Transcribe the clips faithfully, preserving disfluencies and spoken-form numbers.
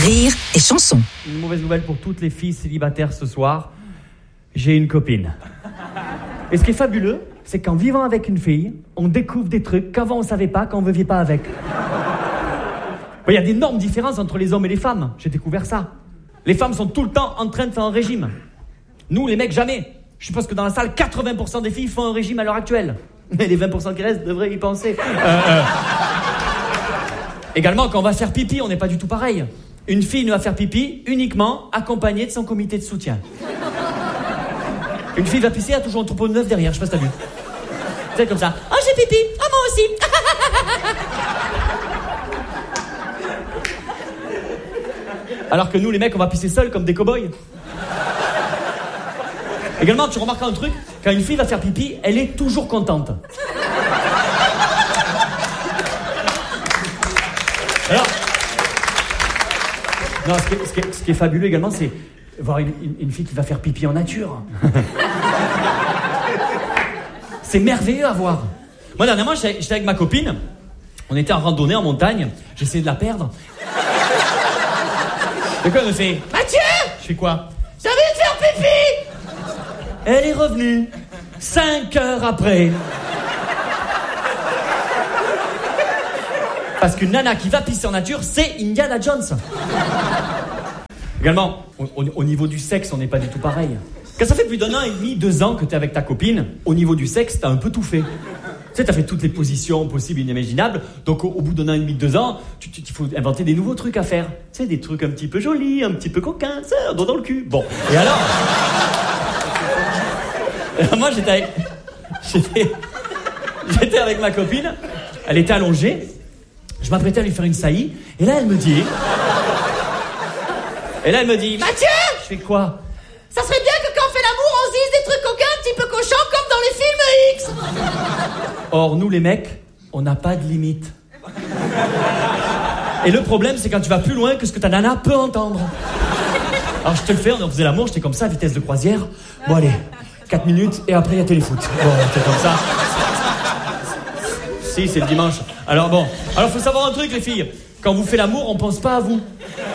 Rire et chanson. Une mauvaise nouvelle pour toutes les filles célibataires ce soir. J'ai une copine. Et ce qui est fabuleux, c'est qu'en vivant avec une fille, on découvre des trucs qu'avant on savait pas, quand on ne vivait pas avec. Il y a d'énormes différences entre les hommes et les femmes. J'ai découvert ça. Les femmes sont tout le temps en train de faire un régime. Nous, les mecs, jamais. Je suppose que dans la salle, quatre-vingts pour cent des filles font un régime à l'heure actuelle. Mais les vingt pour cent qui restent devraient y penser. Euh, euh. Également, quand on va faire pipi, on n'est pas du tout pareil. Une fille ne va faire pipi uniquement accompagnée de son comité de soutien. Une fille va pisser, elle a toujours un troupeau de neuf derrière, je sais pas si t'as vu. C'est comme ça. Oh, j'ai pipi. Ah, moi aussi. Alors que nous, les mecs, on va pisser seuls comme des cow-boys. Également, tu remarqueras un truc, quand une fille va faire pipi, elle est toujours contente. Alors, non, ce qui est, ce qui est, ce qui est fabuleux également, c'est voir une, une, une fille qui va faire pipi en nature. C'est merveilleux à voir. Moi, dernièrement, j'étais, j'étais avec ma copine, on était en randonnée en montagne, j'essayais de la perdre. Et quoi, elle me fait « Mathieu !» Je fais quoi ? « J'ai envie de faire pipi !» Elle est revenue, cinq heures après. Parce qu'une nana qui va pisser en nature, c'est Indiana Jones. Également, au, au, au niveau du sexe, on n'est pas du tout pareil. Quand ça fait plus d'un an et demi, deux ans que t'es avec ta copine, au niveau du sexe, t'as un peu tout fait. Tu sais, t'as fait toutes les positions possibles et inimaginables, donc au, au bout d'un an et demi, deux ans, tu, tu, il faut inventer des nouveaux trucs à faire. Tu sais, des trucs un petit peu jolis, un petit peu coquins, ça, un doigt dans le cul. Bon, et alors... alors moi, j'étais avec... J'étais... j'étais avec ma copine, elle était allongée, je m'apprêtais à lui faire une saillie, et là, elle me dit... Et là, elle me dit... Mathieu ! Je fais quoi ? Ça serait bien que quand on fait l'amour, on se dise des trucs coquins, un petit peu cochons, comme dans les films X. Or, nous, les mecs, on n'a pas de limite. Et le problème, c'est quand tu vas plus loin que ce que ta nana peut entendre. Alors, je te le fais, on faisait l'amour, j'étais comme ça, vitesse de croisière. Bon, allez, quatre minutes, et après, il y a téléfoot. Bon, j'étais comme ça. Si, c'est le dimanche. Alors, bon. Alors, faut savoir un truc, les filles. Quand vous faites l'amour, on pense pas à vous.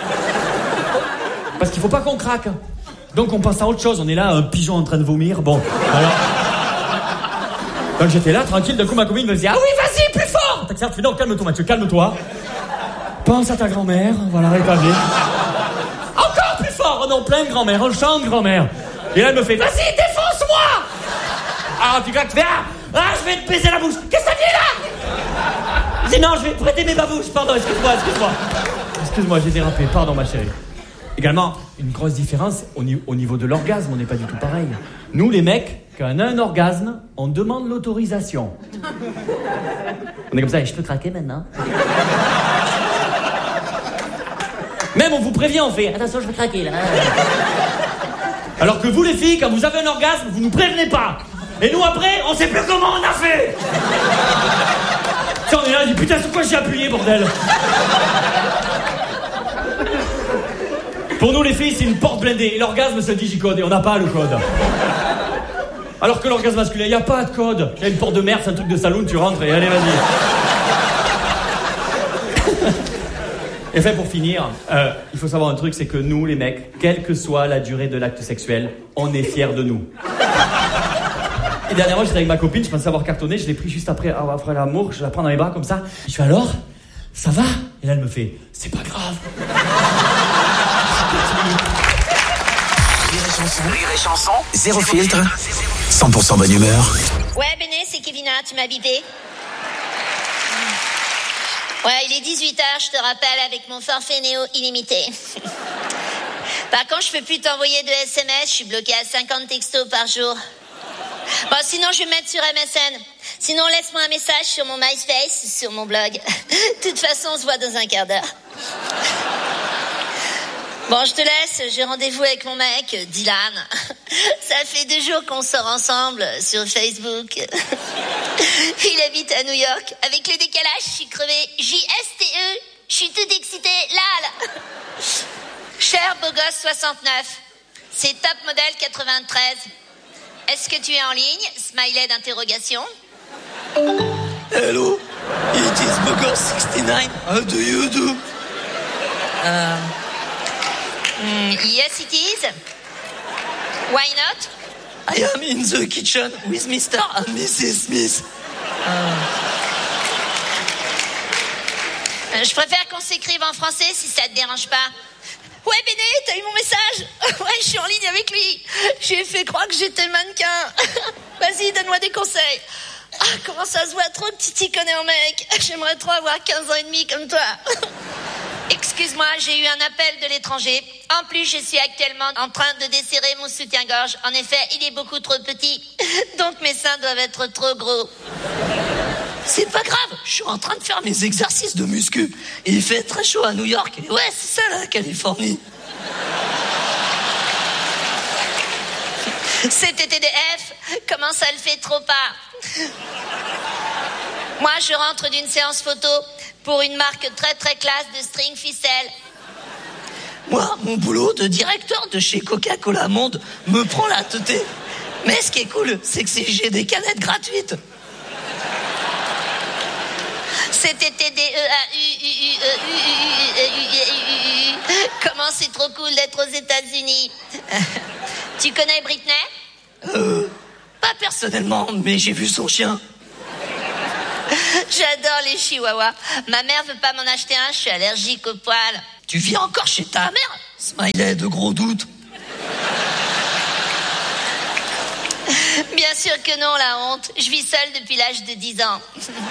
Parce qu'il faut pas qu'on craque. Donc on pense à autre chose, on est là, un pigeon en train de vomir, bon, alors... Donc j'étais là, tranquille, d'un coup ma copine me dit « Ah oui, vas-y, plus fort !» T'as que ça, non, calme-toi Mathieu, calme-toi. Pense à ta grand-mère, voilà, rétablir. Encore plus fort. Oh non, plein de grand-mère, on chante grand-mère. Et là elle me fait « Vas-y, défonce-moi !» Ah, tu crois que tu fais « Ah, je vais te baiser la bouche !» Qu'est-ce que ça dit là ? Je dis « Non, je vais te prêter mes babouches, pardon, excuse-moi, excuse-moi. » Excuse-moi, j'ai dérapé, pardon ma chérie. Également, une grosse différence au, ni- au niveau de l'orgasme, on n'est pas du tout pareil. Nous, les mecs, quand on a un orgasme, on demande l'autorisation. On est comme ça, et je peux craquer maintenant ? Même on vous prévient, on fait attention, je vais craquer là. Alors que vous, les filles, quand vous avez un orgasme, vous nous prévenez pas. Et nous, après, on sait plus comment on a fait. Tiens, on est là, on dit putain, sur quoi j'ai appuyé, bordel ? Pour nous, les filles, c'est une porte blindée. Et l'orgasme, c'est le digicode. Et on n'a pas le code. Alors que l'orgasme masculin, il n'y a pas de code. Il y a une porte de merde, c'est un truc de saloon, tu rentres et allez, vas-y. Et fait, pour finir, euh, il faut savoir un truc, c'est que nous, les mecs, quelle que soit la durée de l'acte sexuel, on est fiers de nous. Et dernièrement, j'étais avec ma copine, je pensais avoir cartonné, je l'ai pris juste après, après l'amour, je la prends dans les bras comme ça. Je fais alors, ça va ? Et là, elle me fait, c'est pas grave. Rire et chanson. Rire et chanson. Zéro filtre. cent pour cent bonne humeur. Ouais, Béné, c'est Kevina, tu m'as bipé. Ouais, il est dix-huit heures, je te rappelle, avec mon forfait Néo illimité. Par contre, je peux plus t'envoyer de S M S, je suis bloquée à cinquante textos par jour. Bon, sinon, je vais mettre sur M S N. Sinon, laisse-moi un message sur mon MySpace, sur mon blog. De toute façon, on se voit dans un quart d'heure. Bon, je te laisse, j'ai rendez-vous avec mon mec, Dylan. Ça fait deux jours qu'on sort ensemble sur Facebook. Il habite à New York. Avec le décalage, je suis crevée. J S T E, je suis toute excitée. Là, là. Cher beau gosse soixante-neuf, c'est top modèle quatre-vingt-treize. Est-ce que tu es en ligne? Smiley d'interrogation. Hello, it is Bogor sixty-nine. How do you do? Uh, Mm, yes, it is. Why not? I am in the kitchen with Mister and Missus Smith. Euh, Je préfère qu'on s'écrive en français si ça te dérange pas. Ouais, Béné, t'as eu mon message? Ouais, je suis en ligne avec lui. J'ai fait croire que j'étais mannequin. Vas-y, donne-moi des conseils. Ah, comment ça se voit trop que tu t'y connais en mec. J'aimerais trop avoir quinze ans et demi comme toi. Excuse-moi, j'ai eu un appel de l'étranger. En plus, je suis actuellement en train de desserrer mon soutien-gorge. En effet, il est beaucoup trop petit. Donc mes seins doivent être trop gros. C'est pas grave, je suis en train de faire mes exercices de muscu. Et il fait très chaud à New York. Et ouais, c'est ça la Californie. C'est T T D F, comment ça le fait trop pas? Moi, je rentre d'une séance photo pour une marque très très classe de string ficelle. Moi, mon boulot de directeur de chez Coca-Cola Monde me prend la tête. Mais ce qui est cool, c'est que j'ai des canettes gratuites. C'est T T D E A U U U E U U U U. Comment c'est trop cool d'être aux États-Unis. Tu connais Britney? Euh, pas personnellement, mais j'ai vu son chien. J'adore les chihuahuas. Ma mère veut pas m'en acheter un, je suis allergique aux poils. Tu vis encore chez ta mère? Smiley de gros doute. Bien sûr que non, la honte. Je vis seule depuis l'âge de dix ans.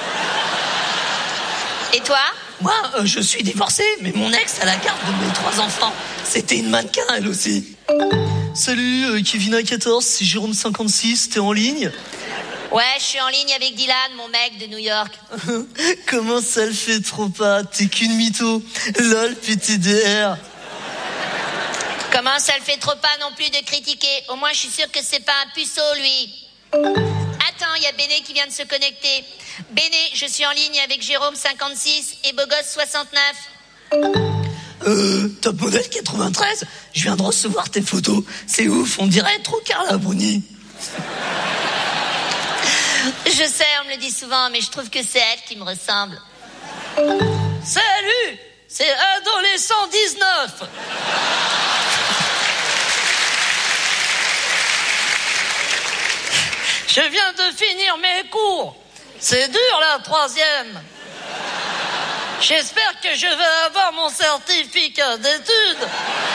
Et toi? Moi, euh, je suis divorcé, mais mon ex a la garde de mes trois enfants. C'était une mannequin, elle aussi. Salut, euh, Kevin quatorze, c'est Jérôme cinquante-six, t'es en ligne? Ouais, je suis en ligne avec Dylan, mon mec de New York. Comment ça le fait trop pas? T'es qu'une mytho. Lol, P T D R. Comment ça le fait trop pas non plus de critiquer? Au moins, je suis sûre que c'est pas un puceau, lui. Attends, il y a Béné qui vient de se connecter. Béné, je suis en ligne avec Jérôme cinquante-six et Beau Gosse soixante-neuf. Euh, top modèle quatre-vingt-treize. Je viens de recevoir tes photos. C'est ouf, on dirait trop Carla Bruni. Je sais, on me le dit souvent, mais je trouve que c'est elle qui me ressemble. Salut, c'est Adolescent dix-neuf. Je viens de finir mes cours. C'est dur la troisième. J'espère que je vais avoir mon certificat d'études.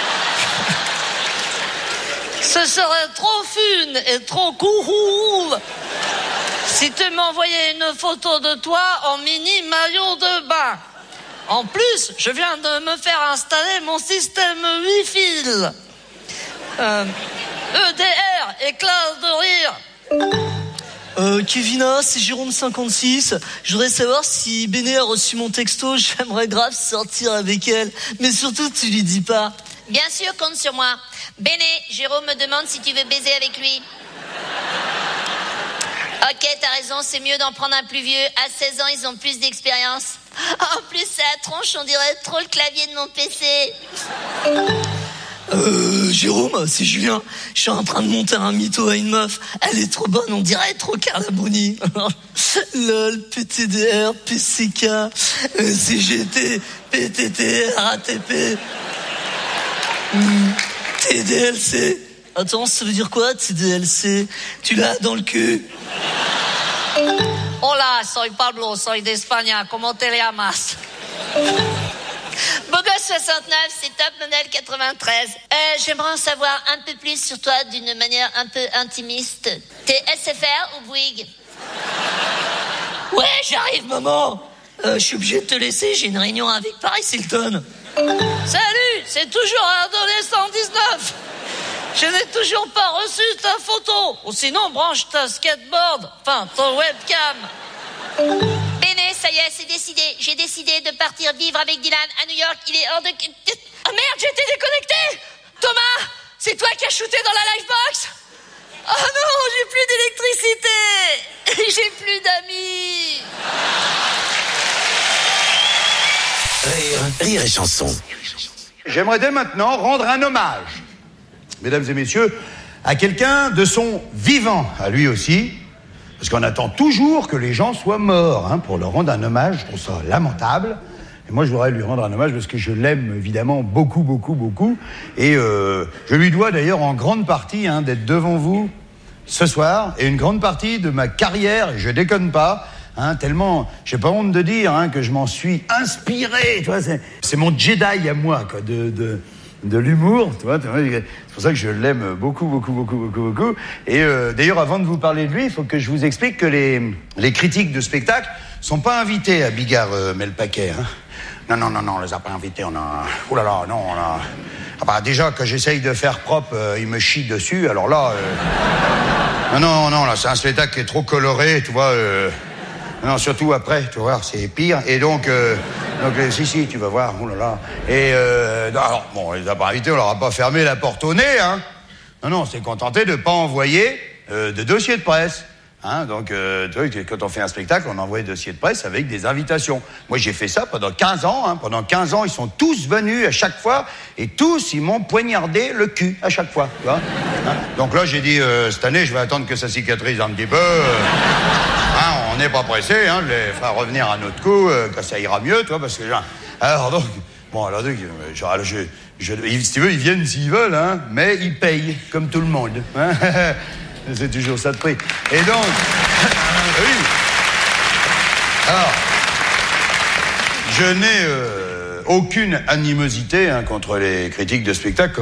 Ce serait trop fun et trop cool si tu m'envoyais une photo de toi en mini maillot de bain. En plus, je viens de me faire installer mon système Wi-Fi. Euh, E D R, éclat de rire. Euh, Kevina, c'est Jérôme cinquante-six. Je voudrais savoir si Béné a reçu mon texto. J'aimerais grave sortir avec elle. Mais surtout, tu lui dis pas. Bien sûr, compte sur moi. Béné, Jérôme me demande si tu veux baiser avec lui. Ok, t'as raison, c'est mieux d'en prendre un plus vieux. À seize ans, ils ont plus d'expérience. En plus, c'est à tronche, on dirait trop le clavier de mon P C. Euh, Jérôme, c'est Julien. Je suis en train de monter un mytho à une meuf. Elle est trop bonne, on dirait trop Carla Bruni. Lol, P T D R, P C K, C G T, P T T, R A T P, mm, T D L C. Attends, ça veut dire quoi, T D L C? Tu l'as dans le cul? Hola, soy Pablo, soy de España. ¿Cómo te llamas? Beau Gosse soixante-neuf, c'est Top Model quatre-vingt-treize. Euh, j'aimerais en savoir un peu plus sur toi d'une manière un peu intimiste. T'es S F R ou Bouygues? Ouais, j'arrive, maman. Euh, je suis obligé de te laisser, j'ai une réunion avec Paris Hilton. Salut, c'est toujours Adolescent dix-neuf. Je n'ai toujours pas reçu ta photo. Ou sinon, branche ta skateboard. Enfin, ton webcam. Béné, ça y est, c'est décidé. J'ai décidé de partir vivre avec Dylan à New York. Il est hors de... Ah merde, j'ai été déconnecté. Thomas, c'est toi qui as shooté dans la livebox? Oh non, j'ai plus d'électricité. J'ai plus d'amis. Rire, rire et chanson. J'aimerais dès maintenant rendre un hommage, mesdames et messieurs, à quelqu'un de son vivant, à lui aussi, parce qu'on attend toujours que les gens soient morts hein, pour leur rendre un hommage. Je trouve ça lamentable. Et moi, je voudrais lui rendre un hommage parce que je l'aime évidemment beaucoup, beaucoup, beaucoup. Et euh, je lui dois d'ailleurs en grande partie hein, d'être devant vous ce soir et une grande partie de ma carrière, et je déconne pas, hein, tellement, j'ai pas honte de dire hein, que je m'en suis inspiré. Tu vois, c'est, c'est mon Jedi à moi, quoi, de, de, de l'humour. Tu vois, c'est pour ça que je l'aime beaucoup, beaucoup, beaucoup, beaucoup, beaucoup. Et euh, d'ailleurs, avant de vous parler de lui, il faut que je vous explique que les, les critiques de spectacle sont pas invités à Bigard euh, met le paquet. Hein. Non, non, non, non, on les a pas invités. On a. Oh là là, non, on a. Ah bah déjà quand j'essaye de faire propre, euh, il me chie dessus. Alors là, euh... non, non, non, là, c'est un spectacle qui est trop coloré, tu vois. Euh... Non, surtout après, tu vois, c'est pire. Et donc, euh... donc, euh, si, si, tu vas voir. Oh là là. Et euh... alors, bon, on les a pas invités, on leur a pas fermé la porte au nez, hein. Non, non, on s'est contenté de pas envoyer euh, de dossier de presse. Hein, donc, euh, tu vois, quand on fait un spectacle, on envoie des dossiers de presse avec des invitations. Moi, j'ai fait ça pendant quinze ans. Hein. Pendant quinze ans, ils sont tous venus à chaque fois et tous, ils m'ont poignardé le cul à chaque fois. Tu vois hein. Donc là, j'ai dit, euh, cette année, je vais attendre que ça cicatrise un petit peu. Hein, on n'est pas pressé. Hein, je les ferai revenir à notre coup, euh, quand ça ira mieux, tu vois, parce que... Alors donc, bon, alors donc, genre, je, je, si tu veux, ils viennent s'ils veulent, hein, mais ils payent, comme tout le monde. Hein. C'est toujours ça de prix. Et donc, oui. Alors, je n'ai euh, aucune animosité hein, contre les critiques de spectacle.